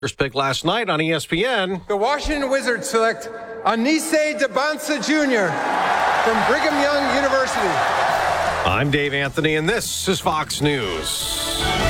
First pick last night on ESPN. The Washington Wizards select Anise Debansa Jr. from Brigham Young University. I'm Dave Anthony, and this is Fox News.